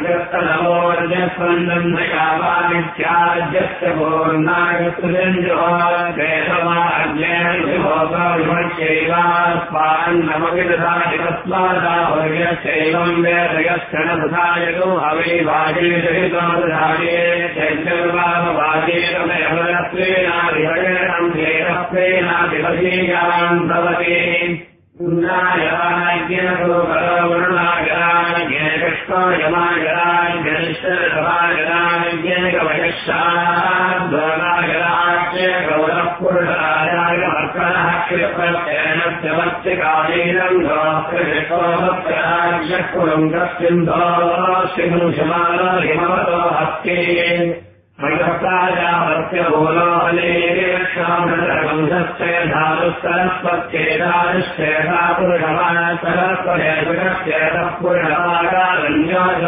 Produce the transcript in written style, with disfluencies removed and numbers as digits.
न्दन्धयावानित्याद्यस्य पूर्णागतुलिञ्जोगैवान्नमपि दधाति तस्मादावर्यश्चैवम् वेदयश्च न दधायतो हवै वाजेतवाजेतमेवत्वेनादिभगणम् धेरत्वेनादिवशीयान् भवति मयप्राजावर्त्यबोलोहलेक्षामृतगन्धस्य धातुस्तरस्वत्येतादृश्चेता पुरुषमानसरस्वयजुगस्येतः पुरुषमाकारण्यो